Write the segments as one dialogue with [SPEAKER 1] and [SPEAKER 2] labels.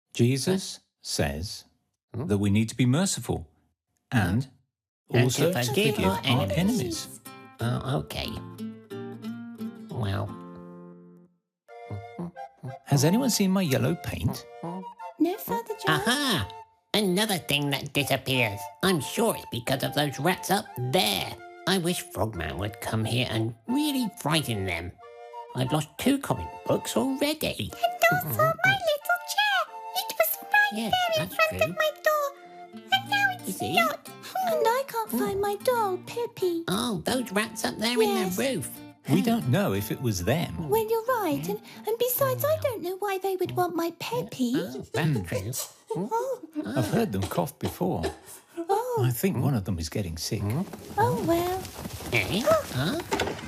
[SPEAKER 1] Jesus says that we need to be merciful and also to forgive our enemies.
[SPEAKER 2] Oh, okay. Well...
[SPEAKER 1] Has anyone seen my yellow paint?
[SPEAKER 3] No, Father John.
[SPEAKER 2] Aha! Another thing that disappears. I'm sure it's because of those rats up there. I wish Frogman would come here and really frighten them. I've lost 2 comic books already.
[SPEAKER 3] And also my little chair. It was right there in front of my door. And now it's not. And I can't find my doll, Peppy.
[SPEAKER 2] Oh, those rats up there in the roof.
[SPEAKER 1] We don't know if it was them.
[SPEAKER 3] Well, you're right. And besides, I don't know why they would want my Peppy.
[SPEAKER 2] Oh, that's true.
[SPEAKER 1] I've heard them cough before.
[SPEAKER 3] Oh.
[SPEAKER 1] I think one of them is getting sick.
[SPEAKER 3] Oh, well.
[SPEAKER 2] Eh? Huh?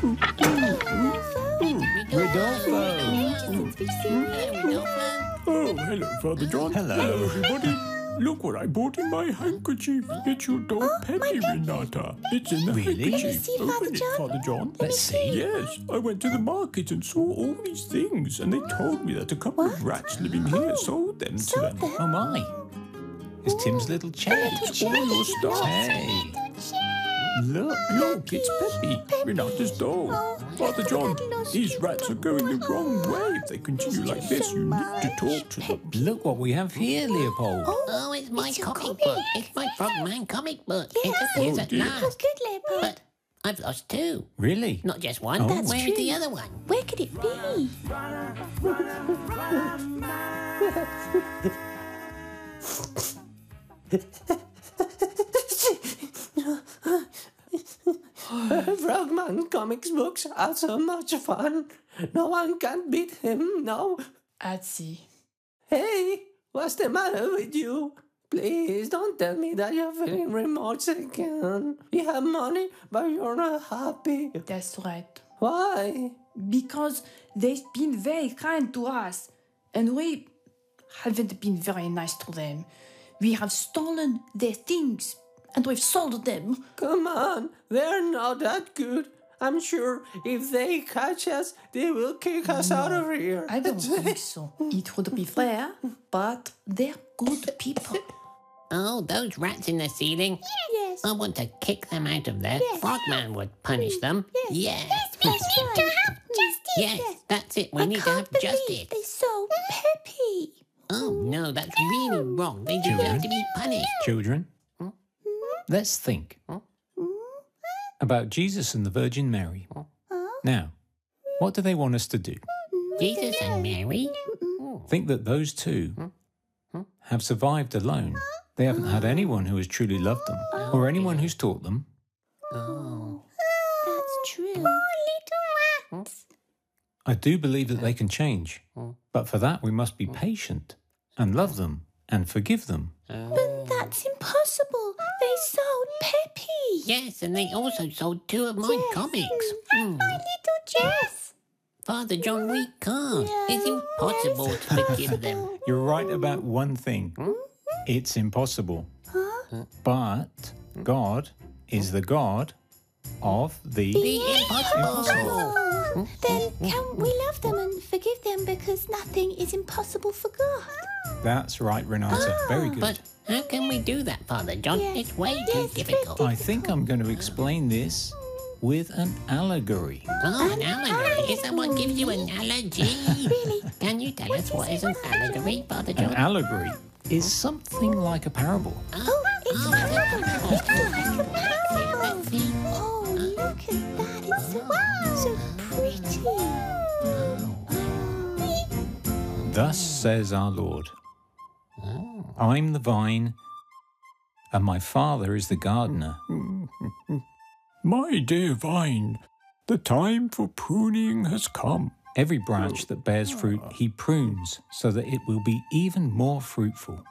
[SPEAKER 1] Rodolfo!
[SPEAKER 4] Oh, hello, Father John.
[SPEAKER 1] Hello.
[SPEAKER 4] Everybody. Look what I bought in my handkerchief. It's your dog, Peppy, Renata. It's in the
[SPEAKER 1] Really?
[SPEAKER 4] handkerchief.
[SPEAKER 3] Let me see,
[SPEAKER 4] Open
[SPEAKER 3] Father
[SPEAKER 4] it,
[SPEAKER 3] John.
[SPEAKER 4] Father John.
[SPEAKER 1] Let's see.
[SPEAKER 4] Yes, I went to the market and saw all these things, and they told me that a couple of rats living here sold them to them.
[SPEAKER 1] Oh my. It's Tim's little chair.
[SPEAKER 4] It's all your stuff.
[SPEAKER 1] Hey. Look.
[SPEAKER 4] Look, it's Peppy, Renata's dog. Father John, these rats are going the wrong way. If they continue like this, you need to talk to them.
[SPEAKER 1] Look what we have here, Leopold.
[SPEAKER 2] Oh, it's my
[SPEAKER 3] your
[SPEAKER 2] comic
[SPEAKER 3] comic.
[SPEAKER 2] book. It's my Frogman comic book. It appears at
[SPEAKER 4] dear.
[SPEAKER 3] Oh,
[SPEAKER 2] last.
[SPEAKER 3] good, Leopold.
[SPEAKER 2] But I've lost 2.
[SPEAKER 1] Really?
[SPEAKER 2] Not just one.
[SPEAKER 1] That's
[SPEAKER 2] Where's
[SPEAKER 3] true.
[SPEAKER 2] the other one?
[SPEAKER 3] Where could it be?
[SPEAKER 5] Frogman comics books are so much fun. No one can beat him, no.
[SPEAKER 6] Atsi.
[SPEAKER 5] Hey, what's the matter with you? Please don't tell me that you're feeling remote again. You have money, but you're not happy.
[SPEAKER 6] That's right.
[SPEAKER 5] Why?
[SPEAKER 6] Because they've been very kind to us, and we haven't been very nice to them. We have stolen their things, and we've sold them.
[SPEAKER 5] Come on, they're not that good. I'm sure if they catch us, they will kick us out of here.
[SPEAKER 6] I don't think so. It would be fair, but they're good people.
[SPEAKER 2] Oh, those rats in the ceiling.
[SPEAKER 3] Yes.
[SPEAKER 2] I want to kick them out of there.
[SPEAKER 3] Yes.
[SPEAKER 2] Frogman would punish them. Yes.
[SPEAKER 3] We need to have justice.
[SPEAKER 2] Yes, that's it. We need to have justice.
[SPEAKER 3] They sold Peppy.
[SPEAKER 2] Oh, no, that's really wrong. They deserve to be punished.
[SPEAKER 1] Children, let's think about Jesus and the Virgin Mary. Now, what do they want us to do?
[SPEAKER 2] Jesus and Mary?
[SPEAKER 1] Think that those two have survived alone. They haven't had anyone who has truly loved them or anyone who's taught them.
[SPEAKER 2] Oh.
[SPEAKER 3] That's true. Poor little rats.
[SPEAKER 1] I do believe that they can change, but for that we must be patient and love them and forgive them.
[SPEAKER 3] But that's impossible. They sold Peppy.
[SPEAKER 2] Yes, and they also sold 2 of my comics.
[SPEAKER 3] And my little Jess.
[SPEAKER 2] Father John, we can't. It's impossible to forgive them.
[SPEAKER 1] You're right about one thing. It's impossible. But God is the God of the
[SPEAKER 2] Impossible.
[SPEAKER 3] Oh, then can we love them and forgive them because nothing is impossible for God?
[SPEAKER 1] That's right, Renata. Very good.
[SPEAKER 2] But how can we do that, Father John?
[SPEAKER 3] Yes.
[SPEAKER 2] It's way too
[SPEAKER 3] Yes,
[SPEAKER 2] difficult.
[SPEAKER 1] I think I'm going to explain this with an allegory.
[SPEAKER 2] Oh, an allegory. Is that what gives you an allergy?
[SPEAKER 3] Really?
[SPEAKER 2] Can you tell us what is an allegory, Father
[SPEAKER 1] An
[SPEAKER 2] John?
[SPEAKER 1] allegory is something like a parable.
[SPEAKER 3] Oh, it's a parable. It's like a parable.
[SPEAKER 2] Let's see.
[SPEAKER 3] Oh, look at that. It's so pretty.
[SPEAKER 1] Thus says our Lord, I'm the vine, and my Father is the gardener.
[SPEAKER 4] My dear vine, the time for pruning has come.
[SPEAKER 1] Every branch that bears fruit he prunes so that it will be even more fruitful.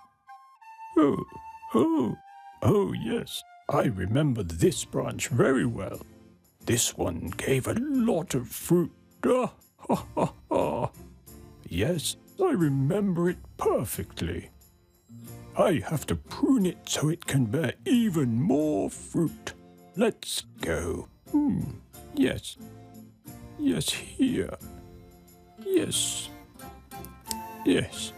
[SPEAKER 4] Oh, yes. I remember this branch very well. This one gave a lot of fruit. Yes, I remember it perfectly. I have to prune it so it can bear even more fruit. Let's go. Yes. Yes, here. Yes. Yes.